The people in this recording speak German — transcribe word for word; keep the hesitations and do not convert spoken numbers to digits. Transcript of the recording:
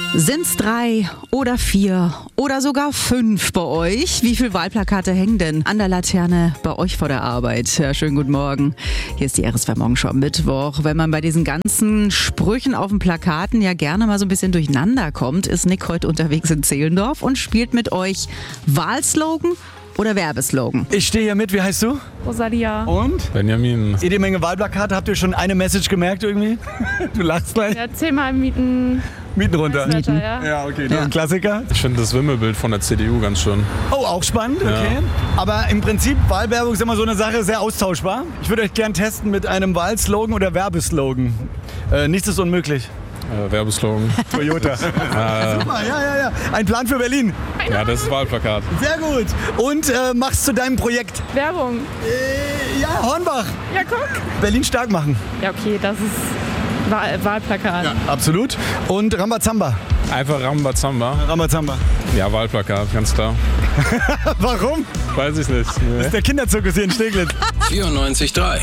Sind's drei oder vier oder sogar fünf bei euch? Wie viele Wahlplakate hängen denn an der Laterne bei euch vor der Arbeit? Ja, schönen guten Morgen. Hier ist die R S zwei Morgenschau am Mittwoch. Wenn man bei diesen ganzen Sprüchen auf den Plakaten ja gerne mal so ein bisschen durcheinander kommt, ist Nick heute unterwegs in Zehlendorf und spielt mit euch Wahlslogan oder Werbeslogan. Ich stehe hier mit, wie heißt du? Rosalia. Und? Benjamin. Jede Menge Wahlplakate, habt ihr schon eine Message gemerkt irgendwie? Du lachst gleich. Ja, zehnmal Mieten. Mieten runter. Mieten. Ja. Ja, okay, das Ja. ist ein Klassiker. Ich finde das Wimmelbild von der C D U ganz schön. Oh, auch spannend, okay. Aber im Prinzip, Wahlwerbung ist immer so eine Sache, sehr austauschbar. Ich würde euch gern testen mit einem Wahlslogan oder Werbeslogan. Äh, nichts ist unmöglich. Äh, Werbeslogan. Toyota. äh, Super, ja, ja, ja. Ein Plan für Berlin. ja, das ist Wahlplakat. Sehr gut. Und äh, machst zu deinem Projekt. Werbung. Äh, ja, Hornbach. Ja, guck. Berlin stark machen. Ja, okay, das ist Wahl Wahlplakat. Ja, absolut. Und Rambazamba. Einfach Rambazamba. Rambazamba. Ja, Wahlplakat, ganz klar. Warum? Weiß ich nicht. Nee. Das ist der Kinderzirkus hier in Steglitz. vierundneunzig Komma drei